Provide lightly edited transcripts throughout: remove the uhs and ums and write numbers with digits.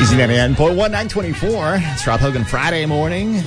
Easy 99.1, 924. It's Rob Hogan Friday morning.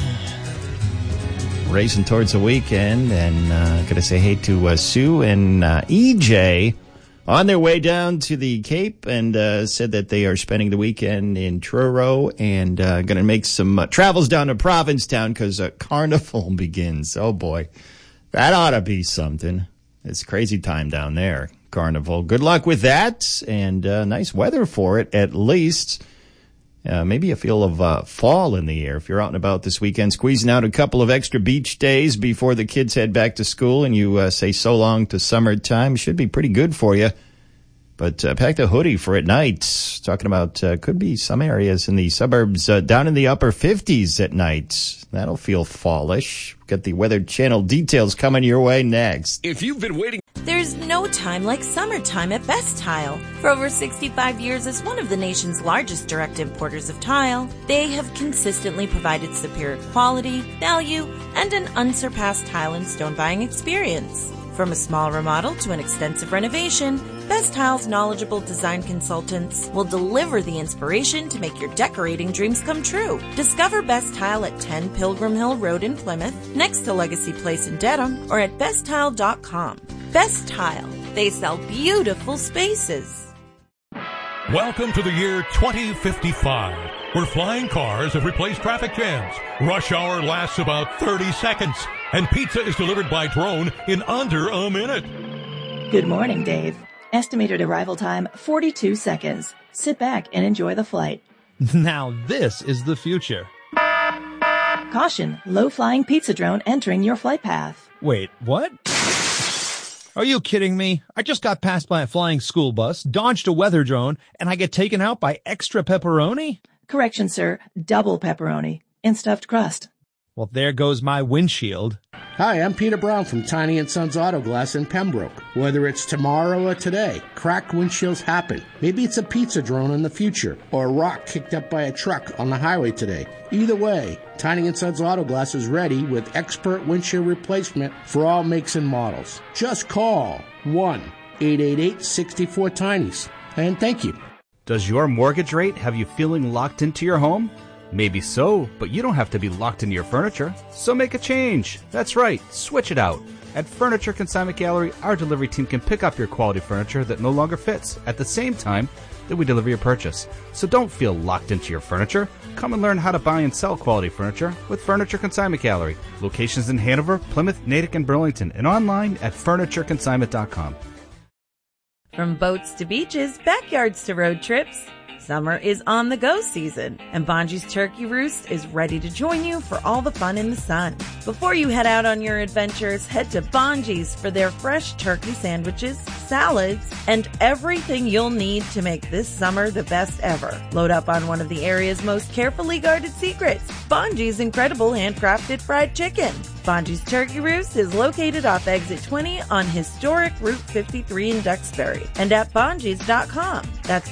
Racing towards the weekend. And going to say hey to Sue and EJ on their way down to the Cape, and said that they are spending the weekend in Truro and going to make some travels down to Provincetown because Carnival begins. Oh, boy. That ought to be something. It's crazy time down there, Carnival. Good luck with that, and nice weather for it, at least. Maybe a feel of fall in the air if you're out and about this weekend, squeezing out a couple of extra beach days before the kids head back to school and you say so long to summertime. Should be pretty good for you. But pack the hoodie for at night. Talking about could be some areas in the suburbs down in the upper 50s at night. That'll feel fallish. Got the Weather Channel details coming your way next. If you've been waiting... There's no time like summertime at Best Tile. For over 65 years as one of the nation's largest direct importers of tile, they have consistently provided superior quality, value, and an unsurpassed tile and stone buying experience. From a small remodel to an extensive renovation, Best Tile's knowledgeable design consultants will deliver the inspiration to make your decorating dreams come true. Discover Best Tile at 10 Pilgrim Hill Road in Plymouth, next to Legacy Place in Dedham, or at besttile.com. Best Tile. They sell beautiful spaces. Welcome to the year 2055, where flying cars have replaced traffic jams. Rush hour lasts about 30 seconds, and pizza is delivered by drone in under a minute. Good morning, Dave. Estimated arrival time, 42 seconds. Sit back and enjoy the flight. Now this is the future. Caution, low-flying pizza drone entering your flight path. Wait, what? Are you kidding me? I just got passed by a flying school bus, dodged a weather drone, and I get taken out by extra pepperoni? Correction, sir. Double pepperoni and stuffed crust. Well, there goes my windshield. Hi, I'm Peter Brown from Tiny & Sons Auto Glass in Pembroke. Whether it's tomorrow or today, cracked windshields happen. Maybe it's a pizza drone in the future, or a rock kicked up by a truck on the highway today. Either way, Tiny & Sons Auto Glass is ready with expert windshield replacement for all makes and models. Just call 1-888-64-TINIES. And thank you. Does your mortgage rate have you feeling locked into your home? Maybe so, but you don't have to be locked into your furniture. So make a change. That's right, switch it out. At Furniture Consignment Gallery, our delivery team can pick up your quality furniture that no longer fits at the same time that we deliver your purchase. So don't feel locked into your furniture. Come and learn how to buy and sell quality furniture with Furniture Consignment Gallery. Locations in Hanover, Plymouth, Natick, and Burlington, and online at FurnitureConsignment.com. From boats to beaches, backyards to road trips, summer is on the go season, and Bonji's Turkey Roost is ready to join you for all the fun in the sun. Before you head out on your adventures, head to Bonji's for their fresh turkey sandwiches, salads, and everything you'll need to make this summer the best ever. Load up on one of the area's most carefully guarded secrets, Bonji's incredible handcrafted fried chicken. Bonji's Turkey Roost is located off Exit 20 on historic Route 53 in Duxbury and at Bonjis.com. That's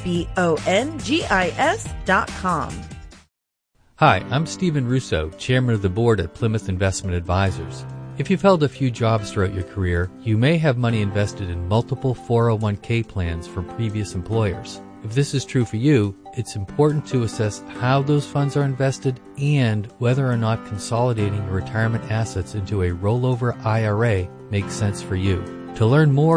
BONGIS.com. Hi, I'm Stephen Russo, Chairman of the Board at Plymouth Investment Advisors. If you've held a few jobs throughout your career, you may have money invested in multiple 401k plans from previous employers. If this is true for you, it's important to assess how those funds are invested and whether or not consolidating your retirement assets into a rollover IRA makes sense for you. To learn more